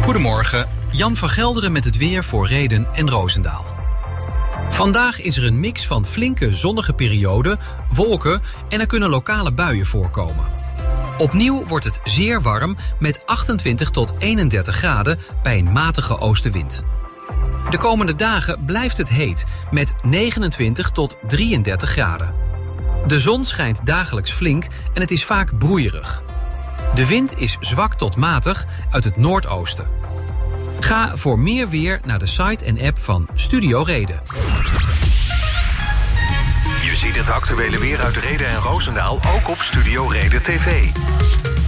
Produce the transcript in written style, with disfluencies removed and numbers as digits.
Goedemorgen, Jan van Gelderen met het weer voor Rheden en Roosendaal. Vandaag is er een mix van flinke zonnige perioden, wolken en er kunnen lokale buien voorkomen. Opnieuw wordt het zeer warm met 28 tot 31 graden bij een matige oostenwind. De komende dagen blijft het heet met 29 tot 33 graden. De zon schijnt dagelijks flink en het is vaak broeierig. De wind is zwak tot matig uit het noordoosten. Ga voor meer weer naar de site en app van Studio Reden. Je ziet het actuele weer uit Rheden en Roosendaal ook op Studio Reden TV.